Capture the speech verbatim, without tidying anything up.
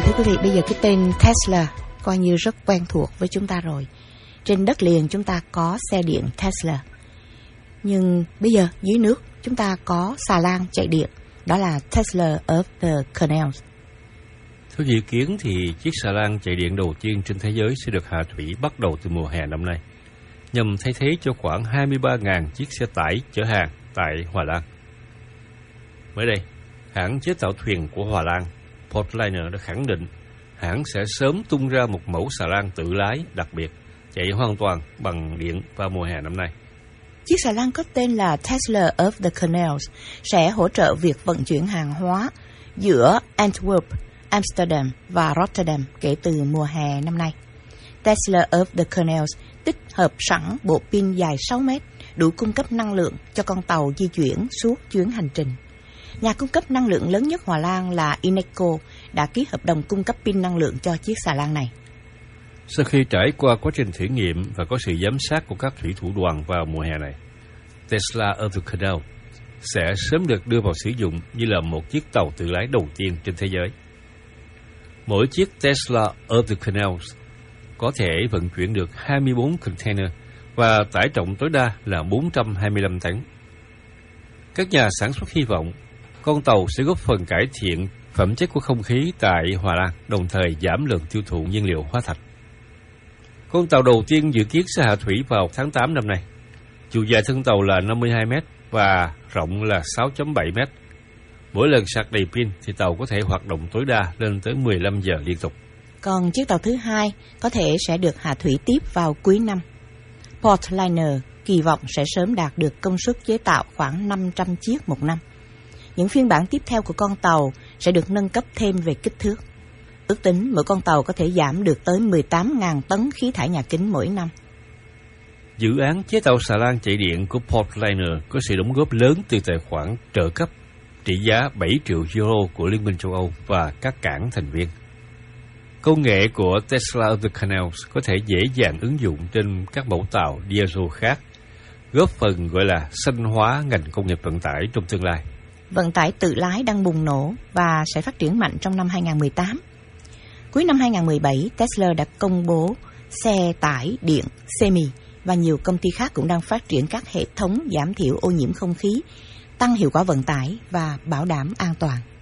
Thưa quý vị, bây giờ cái tên Tesla coi như rất quen thuộc với chúng ta rồi. Trên đất liền chúng ta có xe điện Tesla. Nhưng bây giờ dưới nước chúng ta có xà lan chạy điện, đó là Tesla of the Canals. Theo dự kiến thì chiếc xà lan chạy điện đầu tiên trên thế giới sẽ được hạ thủy bắt đầu từ mùa hè năm nay, nhằm thay thế cho khoảng hai mươi ba nghìn chiếc xe tải chở hàng tại Hòa Lan. Mới đây, hãng chế tạo thuyền của Hòa Lan, Portliner đã khẳng định hãng sẽ sớm tung ra một mẫu xà lan tự lái đặc biệt chạy hoàn toàn bằng điện vào mùa hè năm nay. Chiếc xà lan có tên là Tesla of the Canals sẽ hỗ trợ việc vận chuyển hàng hóa giữa Antwerp, Amsterdam và Rotterdam kể từ mùa hè năm nay. Tesla of the Canals tích hợp sẵn bộ pin dài sáu mét, đủ cung cấp năng lượng cho con tàu di chuyển suốt chuyến hành trình. Nhà cung cấp năng lượng lớn nhất Hòa Lan là Eneco đã ký hợp đồng cung cấp pin năng lượng cho chiếc xà lan này. Sau khi trải qua quá trình thử nghiệm và có sự giám sát của các thủy thủ đoàn vào mùa hè này, Tesla of the Canal sẽ sớm được đưa vào sử dụng như là một chiếc tàu tự lái đầu tiên trên thế giới. Mỗi chiếc Tesla of the Canals có thể vận chuyển được hai mươi bốn container và tải trọng tối đa là bốn trăm hai mươi lăm tấn. Các nhà sản xuất hy vọng con tàu sẽ góp phần cải thiện phẩm chất của không khí tại Hòa Lan, đồng thời giảm lượng tiêu thụ nhiên liệu hóa thạch. Con tàu đầu tiên dự kiến sẽ hạ thủy vào tháng tám năm nay. Chiều dài thân tàu là năm mươi hai mét và rộng là sáu phẩy bảy mét. Mỗi lần sạc đầy pin thì tàu có thể hoạt động tối đa lên tới mười lăm giờ liên tục. Còn chiếc tàu thứ hai có thể sẽ được hạ thủy tiếp vào cuối năm. Portliner kỳ vọng sẽ sớm đạt được công suất chế tạo khoảng năm trăm chiếc một năm. Những phiên bản tiếp theo của con tàu sẽ được nâng cấp thêm về kích thước. Ước tính mỗi con tàu có thể giảm được tới mười tám nghìn tấn khí thải nhà kính mỗi năm. Dự án chế tạo xà lan chạy điện của Portliner có sự đóng góp lớn từ tài khoản trợ cấp trị giá bảy triệu euro của Liên minh châu Âu và các cảng thành viên. Công nghệ của Tesla of the Canals có thể dễ dàng ứng dụng trên các mẫu tàu diesel khác, góp phần gọi là xanh hóa ngành công nghiệp vận tải trong tương lai. Vận tải tự lái đang bùng nổ và sẽ phát triển mạnh trong năm hai không một tám. Cuối năm hai không một bảy, Tesla đã công bố xe tải điện semi và nhiều công ty khác cũng đang phát triển các hệ thống giảm thiểu ô nhiễm không khí, tăng hiệu quả vận tải và bảo đảm an toàn.